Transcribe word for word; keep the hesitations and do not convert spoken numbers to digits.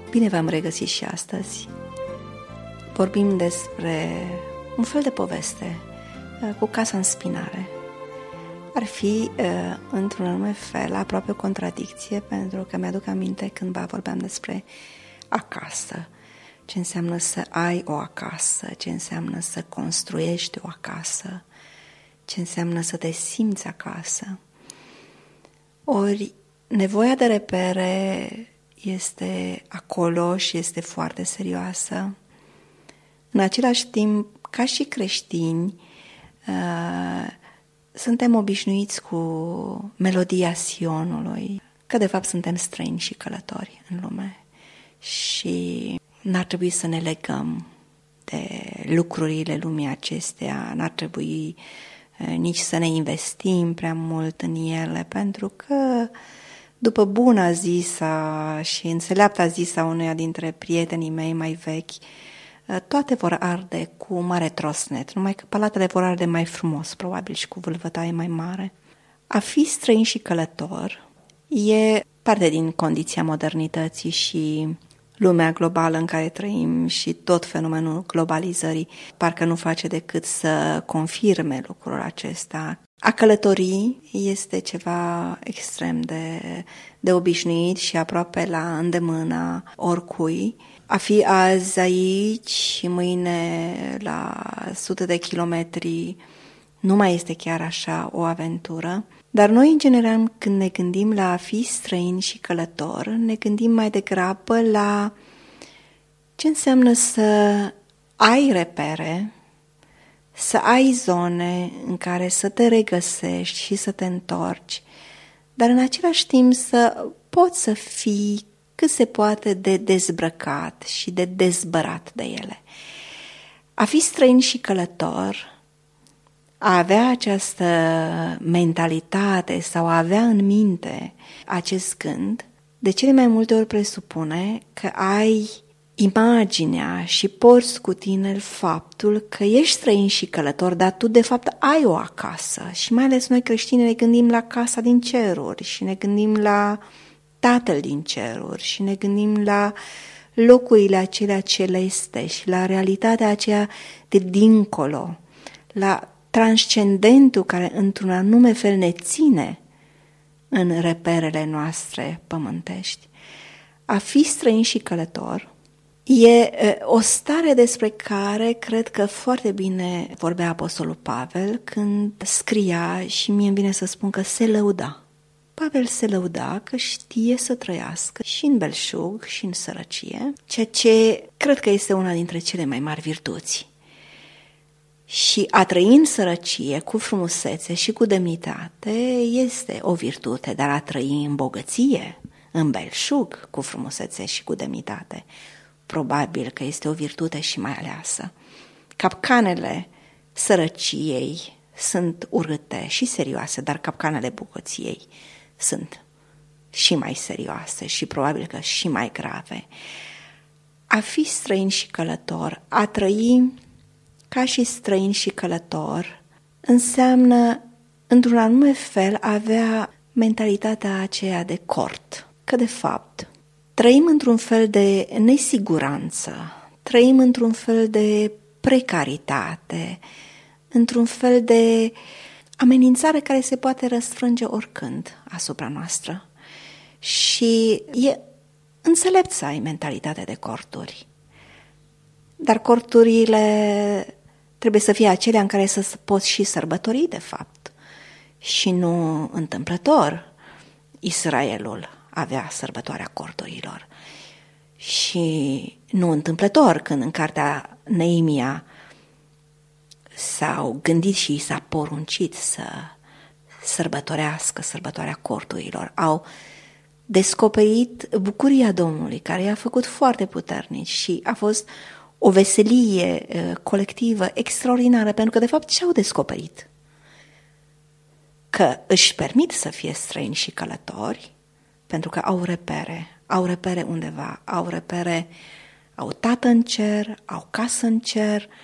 Bine v-am regăsit și astăzi. Vorbim despre un fel de poveste cu casa în spinare. Ar fi, într-un anume fel, aproape o contradicție, pentru că mi-aduc aminte cândva vorbeam despre acasă. Ce înseamnă să ai o acasă, ce înseamnă să construiești o acasă, ce înseamnă să te simți acasă. Ori nevoia de repere este acolo și este foarte serioasă. În același timp, ca și creștini, uh, suntem obișnuiți cu melodia Sionului, că de fapt suntem străini și călători în lume și n-ar trebui să ne legăm de lucrurile lumii acestea, n-ar trebui uh, nici să ne investim prea mult în ele, pentru că după buna zisa și înțeleapta zisa unuia dintre prietenii mei mai vechi, toate vor arde cu mare trosnet, numai că palatele vor arde mai frumos, probabil, și cu vâlvătaie mai mare. A fi străin și călător e parte din condiția modernității și lumea globală în care trăim și tot fenomenul globalizării parcă nu face decât să confirme lucrul acesta. A călători este ceva extrem de, de obișnuit și aproape la îndemâna oricui. A fi azi aici și mâine la sute de kilometri nu mai este chiar așa o aventură. Dar noi, în general, când ne gândim la a fi străin și călător, ne gândim mai degrabă la ce înseamnă să ai repere, să ai zone în care să te regăsești și să te întorci, dar în același timp să poți să fii cât se poate de dezbrăcat și de dezbărat de ele. A fi străin și călător, a avea această mentalitate sau a avea în minte acest gând, de cele mai multe ori presupune că ai imaginea și porți cu tine faptul că ești străin și călător, dar tu de fapt ai o acasă. Și mai ales noi creștini ne gândim la casa din ceruri și ne gândim la Tatăl din ceruri și ne gândim la locurile acelea celeste și la realitatea aceea de dincolo, la transcendentul care într-un anume fel ne ține în reperele noastre pământești. A fi străin și călător e o stare despre care cred că foarte bine vorbea Apostolul Pavel când scria, și mie îmi vine să spun că se lăuda. Pavel se lăuda că știe să trăiască și în belșug și în sărăcie, ceea ce cred că este una dintre cele mai mari virtuți. Și a trăi în sărăcie cu frumusețe și cu demnitate este o virtute, dar a trăi în bogăție, în belșug, cu frumusețe și cu demnitate, probabil că este o virtute și mai aleasă. Capcanele sărăciei sunt urâte și serioase, dar capcanele bogăției sunt și mai serioase și probabil că și mai grave. A fi străin și călător, a trăi ca și străin și călător, înseamnă, într-un anume fel, a avea mentalitatea aceea de cort. Că, de fapt, trăim într-un fel de nesiguranță, trăim într-un fel de precaritate, într-un fel de amenințare care se poate răsfrânge oricând asupra noastră. Și e înțelept să ai mentalitate de corturi. Dar corturile trebuie să fie acelea în care să poți și sărbători, de fapt. Și nu întâmplător. Israelul avea sărbătoarea corturilor. Și nu întâmplător când în cartea Neemia s-au gândit și s-a poruncit să sărbătorească sărbătoarea corturilor. Au descoperit bucuria Domnului, care i-a făcut foarte puternici și a fost o veselie uh, colectivă extraordinară, pentru că de fapt ce au descoperit? Că își permit să fie străini și călători, pentru că au repere, au repere undeva, au repere, au tată în cer, au casă în cer,